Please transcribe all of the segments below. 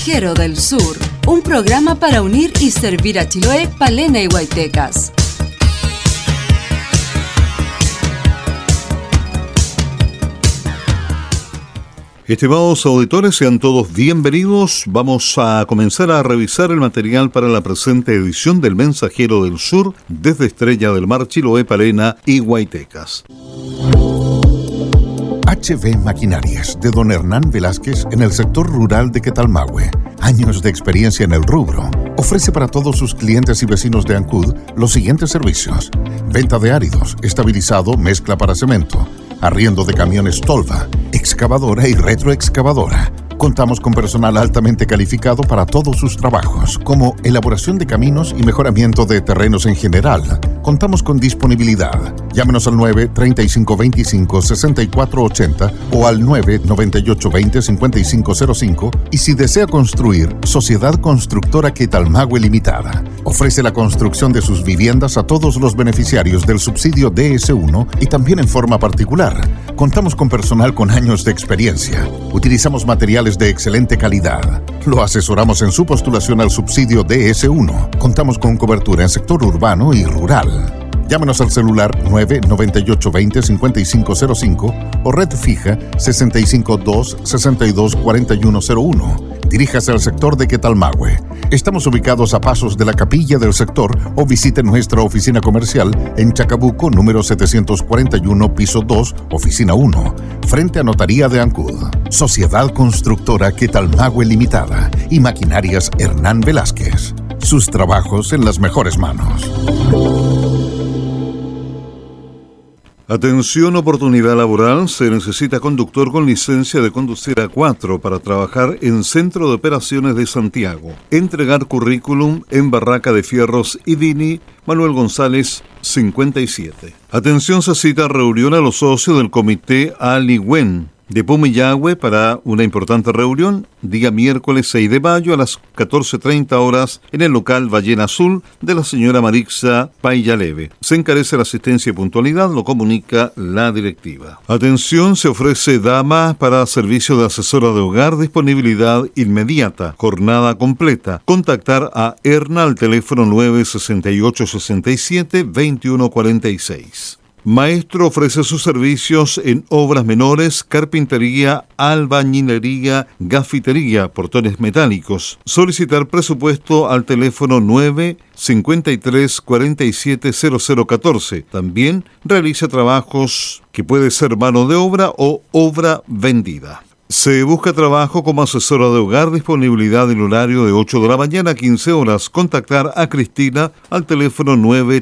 Mensajero del Sur, un programa para unir y servir a Chiloé, Palena y Guaytecas. Estimados auditores, sean todos bienvenidos. Vamos a comenzar a revisar el material para la presente edición del Mensajero del Sur desde Estrella del Mar, Chiloé, Palena y Guaytecas. HB Maquinarias, de don Hernán Velázquez, en el sector rural de Quetalmahue. Años de experiencia en el rubro. Ofrece para todos sus clientes y vecinos de Ancud los siguientes servicios: venta de áridos, estabilizado, mezcla para cemento, arriendo de camiones Tolva, excavadora y retroexcavadora. Contamos con personal altamente calificado para todos sus trabajos, como elaboración de caminos y mejoramiento de terrenos en general. Contamos con disponibilidad. Llámenos al 9-3525-6480 o al 9-9820-5505, y si desea construir, Sociedad Constructora Quetalmahue Limitada. Ofrece la construcción de sus viviendas a todos los beneficiarios del subsidio DS1 y también en forma particular. Contamos con personal con años de experiencia. Utilizamos materiales de excelente calidad. Lo asesoramos en su postulación al subsidio DS1. Contamos con cobertura en sector urbano y rural. Llámenos al celular 9-9820-5505 o red fija 652-624101. Diríjase al sector de Quetalmahue. Estamos ubicados a pasos de la capilla del sector o visite nuestra oficina comercial en Chacabuco, número 741, piso 2, oficina 1, frente a Notaría de Ancud. Sociedad Constructora Quetalmahue Limitada y Maquinarias Hernán Velázquez. Sus trabajos en las mejores manos. Atención, oportunidad laboral. Se necesita conductor con licencia de conducir A4 para trabajar en Centro de Operaciones de Santiago. Entregar currículum en Barraca de Fierros y Dini, Manuel González, 57. Atención, se cita reunión a los socios del Comité Aligüen de Pumillahue para una importante reunión, día miércoles 6 de mayo a las 14:30 horas en el local Ballena Azul de la señora Marixa Paillaleve. Se encarece la asistencia y puntualidad, lo comunica la directiva. Atención, se ofrece dama para servicio de asesora de hogar, disponibilidad inmediata, jornada completa. Contactar a Erna al teléfono 968-67-2146. Maestro ofrece sus servicios en obras menores, carpintería, albañilería, gafitería, portones metálicos. Solicitar presupuesto al teléfono 953-470014. También realiza trabajos que puede ser mano de obra o obra vendida. Se busca trabajo como asesora de hogar, disponibilidad en horario de 8 de la mañana a 15 horas. Contactar a Cristina al teléfono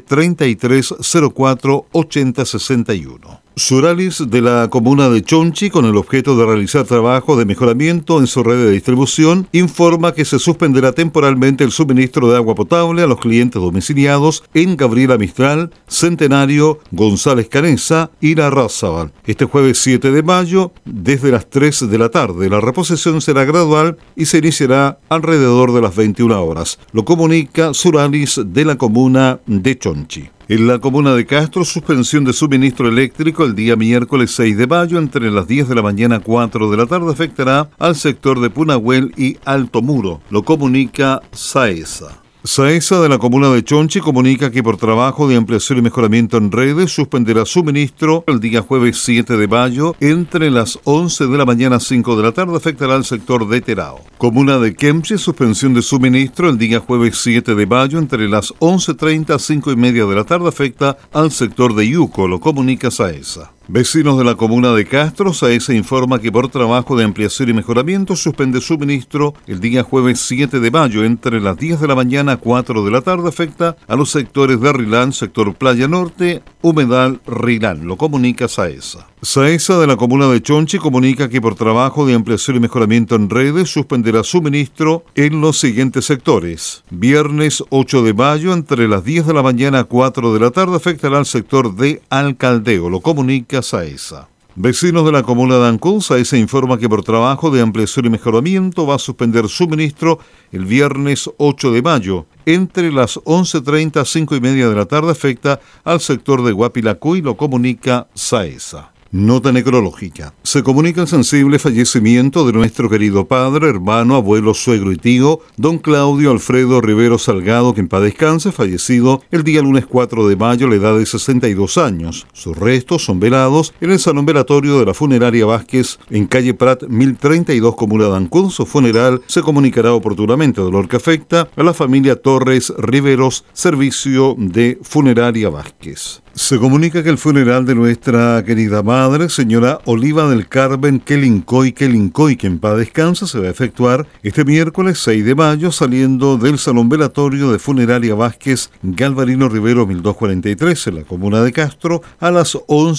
933-04-8061. Suralis de la comuna de Chonchi, con el objeto de realizar trabajo de mejoramiento en su red de distribución, informa que se suspenderá temporalmente el suministro de agua potable a los clientes domiciliados en Gabriela Mistral, Centenario, González Canesa y La Rázábal. Este jueves 7 de mayo, desde las 3 de la tarde. La reposición será gradual y se iniciará alrededor de las 21 horas. Lo comunica Suralis de la comuna de Chonchi. En la comuna de Castro, suspensión de suministro eléctrico el día miércoles 6 de mayo entre las 10 de la mañana a 4 de la tarde. Afectará al sector de Punahuel y Alto Muro. Lo comunica SAESA. SAESA de la comuna de Chonchi comunica que por trabajo de ampliación y mejoramiento en redes suspenderá suministro el día jueves 7 de mayo entre las 11 de la mañana a 5 de la tarde. Afectará al sector de Terao. Comuna de Kemchi, suspensión de suministro el día jueves 7 de mayo entre las 11:30 a 5:30 de la tarde. Afecta al sector de Yuco. Lo comunica SAESA. Vecinos de la comuna de Castro, SAESA informa que por trabajo de ampliación y mejoramiento suspende suministro el día jueves 7 de mayo entre las 10 de la mañana a 4 de la tarde. Afecta a los sectores de Rilán, sector Playa Norte, Humedal, Rilán. Lo comunica SAESA. SAESA de la comuna de Chonchi comunica que por trabajo de ampliación y mejoramiento en redes suspenderá suministro en los siguientes sectores. Viernes 8 de mayo entre las 10 de la mañana a 4 de la tarde. Afectará al sector de Alcaldeo. Lo comunica SAESA. Vecinos de la comuna de Ancud, SAESA informa que por trabajo de ampliación y mejoramiento va a suspender suministro el viernes 8 de mayo entre las 11:30 a 5:30 de la tarde. Afecta al sector de Guapilacuy. Lo comunica SAESA. Nota necrológica. Se comunica el sensible fallecimiento de nuestro querido padre, hermano, abuelo, suegro y tío, don Claudio Alfredo Rivero Salgado, que en paz descanse, fallecido el día lunes 4 de mayo a la edad de 62 años. Sus restos son velados en el salón velatorio de la funeraria Vázquez, en calle Prat 1032, comuna de Ancud. Su funeral se comunicará oportunamente, dolor que afecta a la familia Torres Riveros, servicio de funeraria Vázquez. Se comunica que el funeral de nuestra querida madre, señora Oliva del Carmen Kelincoy, que en paz descanse, se va a efectuar este miércoles 6 de mayo, saliendo del Salón Velatorio de Funeraria Vázquez, Galvarino Rivero 1243, en la comuna de Castro, a las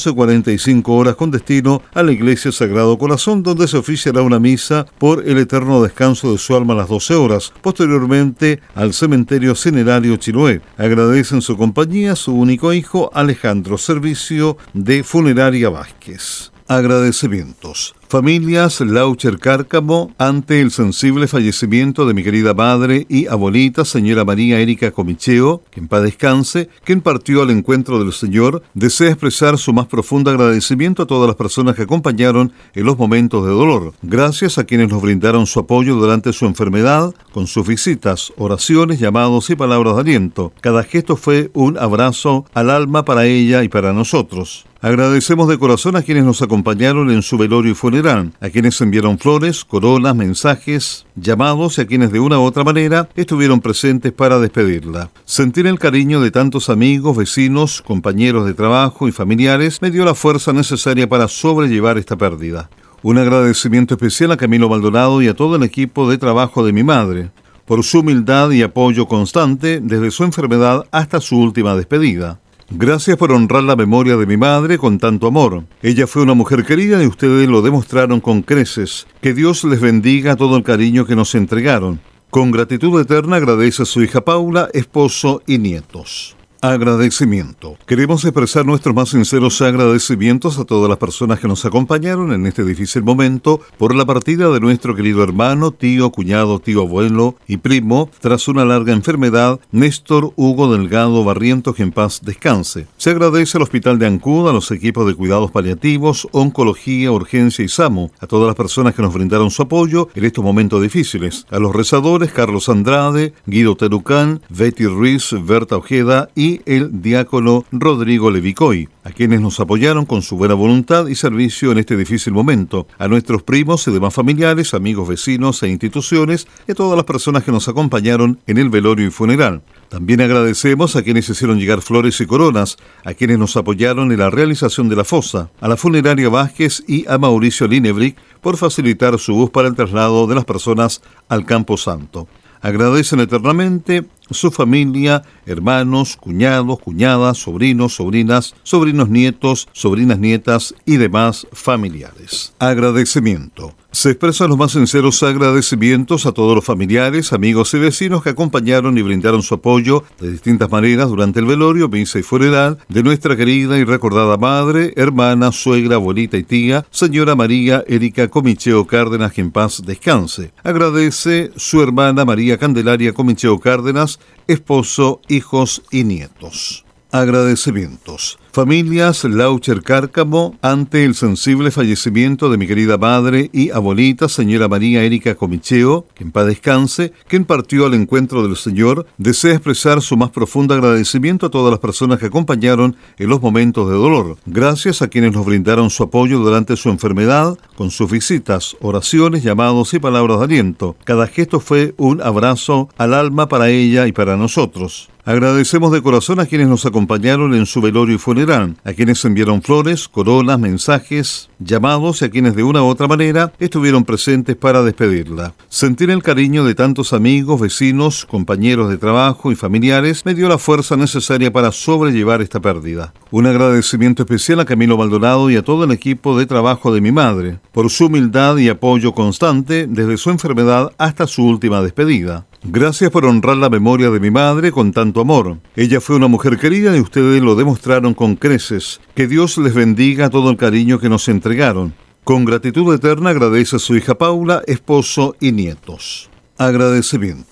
11:45 horas, con destino a la Iglesia Sagrado Corazón, donde se oficiará una misa por el eterno descanso de su alma a las 12 horas. Posteriormente, al cementerio Cinerario Chiloé. Agradecen su compañía su único hijo, Alejandro, servicio de funeraria Vázquez. Agradecimientos. Familias Laucher Cárcamo, ante el sensible fallecimiento de mi querida madre y abuelita, señora María Erika Comicheo, que en paz descanse, quien partió al encuentro del Señor, desea expresar su más profundo agradecimiento a todas las personas que acompañaron en los momentos de dolor. Gracias a quienes nos brindaron su apoyo durante su enfermedad, con sus visitas, oraciones, llamados y palabras de aliento. Cada gesto fue un abrazo al alma para ella y para nosotros. Agradecemos de corazón a quienes nos acompañaron en su velorio y funeral, a quienes enviaron flores, coronas, mensajes, llamados y a quienes de una u otra manera estuvieron presentes para despedirla. Sentir el cariño de tantos amigos, vecinos, compañeros de trabajo y familiares me dio la fuerza necesaria para sobrellevar esta pérdida. Un agradecimiento especial a Camilo Maldonado y a todo el equipo de trabajo de mi madre, por su humildad y apoyo constante desde su enfermedad hasta su última despedida. Gracias por honrar la memoria de mi madre con tanto amor. Ella fue una mujer querida y ustedes lo demostraron con creces. Que Dios les bendiga todo el cariño que nos entregaron. Con gratitud eterna agradece a su hija Paula, esposo y nietos. Agradecimiento. Queremos expresar nuestros más sinceros agradecimientos a todas las personas que nos acompañaron en este difícil momento por la partida de nuestro querido hermano, tío, cuñado, tío abuelo y primo tras una larga enfermedad, Néstor Hugo Delgado Barrientos, que en paz descanse. Se agradece al Hospital de Ancud, a los equipos de cuidados paliativos, oncología, urgencia y SAMU, a todas las personas que nos brindaron su apoyo en estos momentos difíciles, a los rezadores Carlos Andrade, Guido Terucán, Betty Ruiz, Berta Ojeda y el diácono Rodrigo Levicoy, a quienes nos apoyaron con su buena voluntad y servicio en este difícil momento, a nuestros primos y demás familiares, amigos, vecinos e instituciones, y a todas las personas que nos acompañaron en el velorio y funeral. También agradecemos a quienes hicieron llegar flores y coronas, a quienes nos apoyaron en la realización de la fosa, a la funeraria Vázquez y a Mauricio Linebrick por facilitar su bus para el traslado de las personas al Campo Santo. Agradecen eternamente su familia, hermanos, cuñados, cuñadas, sobrinos, sobrinas, sobrinos nietos, sobrinas nietas y demás familiares. Agradecimiento. Se expresan los más sinceros agradecimientos a todos los familiares, amigos y vecinos que acompañaron y brindaron su apoyo de distintas maneras durante el velorio, misa y funeral de nuestra querida y recordada madre, hermana, suegra, abuelita y tía, señora María Erika Comicheo Cárdenas, que en paz descanse. Agradece su hermana María Candelaria Comicheo Cárdenas, esposo, hijos y nietos. Agradecimientos. Familias Laucher Cárcamo, ante el sensible fallecimiento de mi querida madre y abuelita, señora María Erika Comicheo, que en paz descanse, quien partió al encuentro del Señor, desea expresar su más profundo agradecimiento a todas las personas que acompañaron en los momentos de dolor. Gracias a quienes nos brindaron su apoyo durante su enfermedad, con sus visitas, oraciones, llamados y palabras de aliento. Cada gesto fue un abrazo al alma para ella y para nosotros. Agradecemos de corazón a quienes nos acompañaron en su velorio y funeral, a quienes enviaron flores, coronas, mensajes, llamados y a quienes de una u otra manera estuvieron presentes para despedirla. Sentir el cariño de tantos amigos, vecinos, compañeros de trabajo y familiares me dio la fuerza necesaria para sobrellevar esta pérdida. Un agradecimiento especial a Camilo Maldonado y a todo el equipo de trabajo de mi madre, por su humildad y apoyo constante desde su enfermedad hasta su última despedida. Gracias por honrar la memoria de mi madre con tanto amor. Ella fue una mujer querida y ustedes lo demostraron con creces. Que Dios les bendiga todo el cariño que nos entregaron. Con gratitud eterna agradece a su hija Paula, esposo y nietos. Agradecimientos.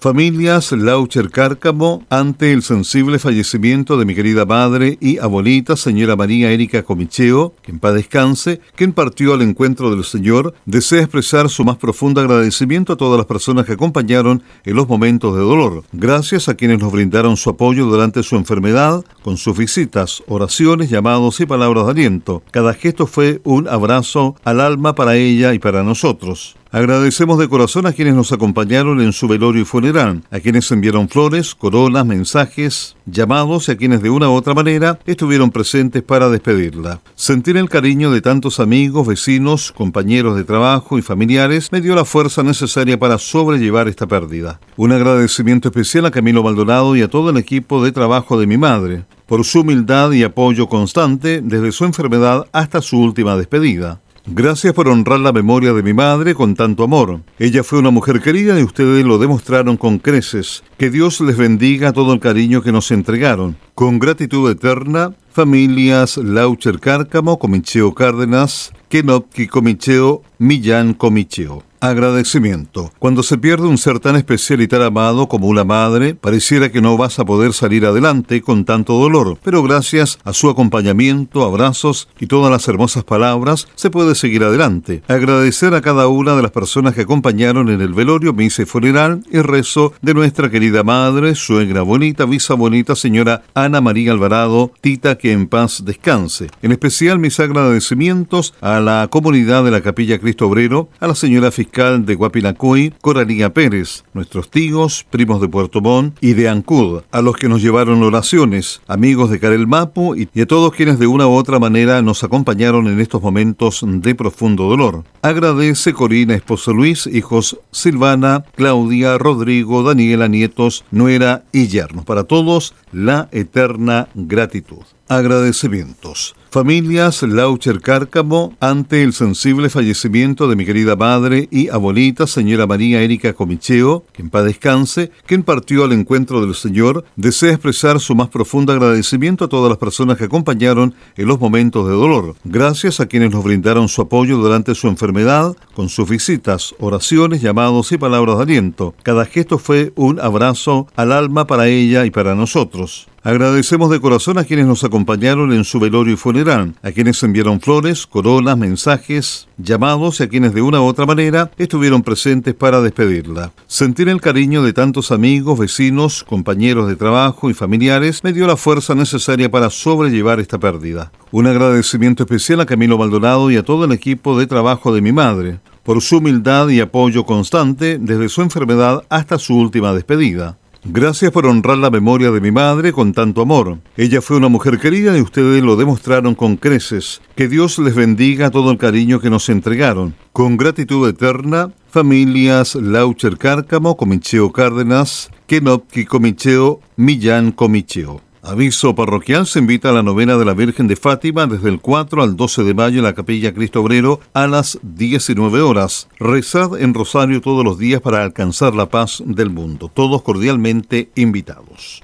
Familias Laucher Cárcamo, ante el sensible fallecimiento de mi querida madre y abuelita, señora María Erika Comicheo, que en paz descanse, quien partió al encuentro del Señor, desea expresar su más profundo agradecimiento a todas las personas que acompañaron en los momentos de dolor. Gracias a quienes nos brindaron su apoyo durante su enfermedad, con sus visitas, oraciones, llamados y palabras de aliento. Cada gesto fue un abrazo al alma para ella y para nosotros. Agradecemos de corazón a quienes nos acompañaron en su velorio y funeral, a quienes enviaron flores, coronas, mensajes, llamados y a quienes de una u otra manera estuvieron presentes para despedirla. Sentir el cariño de tantos amigos, vecinos, compañeros de trabajo y familiares me dio la fuerza necesaria para sobrellevar esta pérdida. Un agradecimiento especial a Camilo Maldonado y a todo el equipo de trabajo de mi madre, por su humildad y apoyo constante desde su enfermedad hasta su última despedida. Gracias por honrar la memoria de mi madre con tanto amor. Ella fue una mujer querida y ustedes lo demostraron con creces. Que Dios les bendiga todo el cariño que nos entregaron. Con gratitud eterna, familias Laucher Cárcamo, Comicheo Cárdenas, Kenopki Comicheo, Millán Comicheo. Agradecimiento. Cuando se pierde un ser tan especial y tan amado como una madre, pareciera que no vas a poder salir adelante con tanto dolor, pero gracias a su acompañamiento, abrazos y todas las hermosas palabras, se puede seguir adelante. Agradecer a cada una de las personas que acompañaron en el velorio, misa y funeral y rezo de nuestra querida madre, suegra, abuelita, bisabuelita, señora Ana María Alvarado, Tita, que en paz descanse. En especial mis agradecimientos a la comunidad de la Capilla Cristo Obrero, a la señora fiscal de Guapinacuy, Coralía Pérez, nuestros tíos, primos de Puerto Montt y de Ancud, a los que nos llevaron oraciones, amigos de Carel Mapu y a todos quienes de una u otra manera nos acompañaron en estos momentos de profundo dolor. Agradece Corina, esposo Luis, hijos Silvana, Claudia, Rodrigo, Daniela, nietos, nuera y yernos. Para todos, la eterna gratitud. Agradecimientos. Familias Laucher Cárcamo, ante el sensible fallecimiento de mi querida madre y abuelita, señora María Erika Comicheo, que en paz descanse, quien partió al encuentro del Señor, desea expresar su más profundo agradecimiento a todas las personas que acompañaron en los momentos de dolor. Gracias a quienes nos brindaron su apoyo durante su enfermedad, con sus visitas, oraciones, llamados y palabras de aliento. Cada gesto fue un abrazo al alma para ella y para nosotros. Agradecemos de corazón a quienes nos acompañaron en su velorio y funeral, a quienes enviaron flores, coronas, mensajes, llamados y a quienes de una u otra manera estuvieron presentes para despedirla. Sentir el cariño de tantos amigos, vecinos, compañeros de trabajo y familiares me dio la fuerza necesaria para sobrellevar esta pérdida. Un agradecimiento especial a Camilo Maldonado y a todo el equipo de trabajo de mi madre, por su humildad y apoyo constante desde su enfermedad hasta su última despedida. Gracias por honrar la memoria de mi madre con tanto amor. Ella fue una mujer querida y ustedes lo demostraron con creces. Que Dios les bendiga todo el cariño que nos entregaron. Con gratitud eterna, familias Laucher Cárcamo, Comicheo Cárdenas, Kenopki Comicheo, Millán Comicheo. Aviso parroquial: se invita a la novena de la Virgen de Fátima desde el 4 al 12 de mayo en la Capilla Cristo Obrero a las 19 horas. Rezad en rosario todos los días para alcanzar la paz del mundo. Todos cordialmente invitados.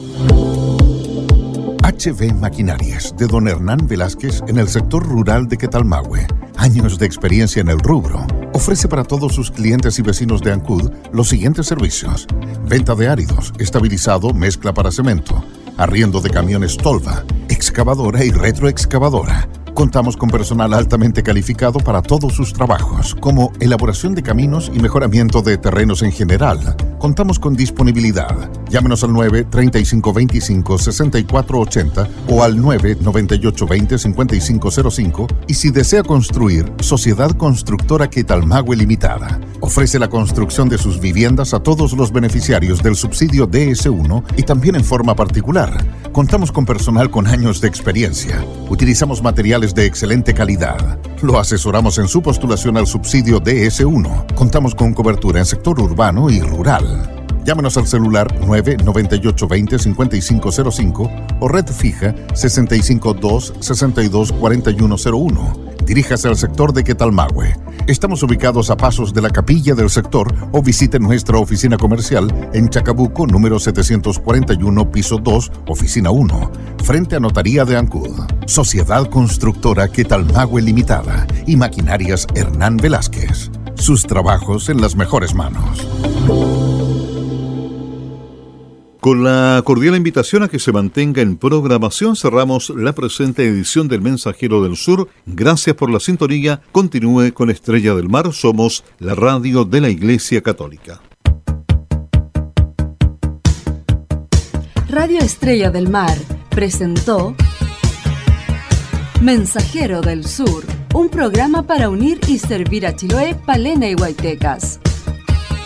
HB Maquinarias, de don Hernán Velásquez, en el sector rural de Quetalmahue. Años de experiencia en el rubro. Ofrece para todos sus clientes y vecinos de Ancud los siguientes servicios: venta de áridos, estabilizado, mezcla para cemento, arriendo de camiones Tolva, excavadora y retroexcavadora. Contamos con personal altamente calificado para todos sus trabajos, como elaboración de caminos y mejoramiento de terrenos en general. Contamos con disponibilidad. Llámenos al 9-3525-6480 o al 9-9820-5505 y si desea construir, Sociedad Constructora Quetalmahue Limitada. Ofrece la construcción de sus viviendas a todos los beneficiarios del subsidio DS1 y también en forma particular. Contamos con personal con años de experiencia. Utilizamos materiales de excelente calidad. Lo asesoramos en su postulación al subsidio DS1. Contamos con cobertura en sector urbano y rural. Llámenos al celular 9-9820-5505 o red fija 652-624101. Diríjase al sector de Quetalmahue. Estamos ubicados a pasos de la capilla del sector o visite nuestra oficina comercial en Chacabuco, número 741, piso 2, oficina 1, frente a Notaría de Ancud. Sociedad Constructora Quetalmahue Limitada y Maquinarias Hernán Velásquez. Sus trabajos en las mejores manos. Con la cordial invitación a que se mantenga en programación, cerramos la presente edición del Mensajero del Sur. Gracias por la sintonía. Continúe con Estrella del Mar. Somos la radio de la Iglesia Católica. Radio Estrella del Mar presentó Mensajero del Sur, un programa para unir y servir a Chiloé, Palena y Huaytecas.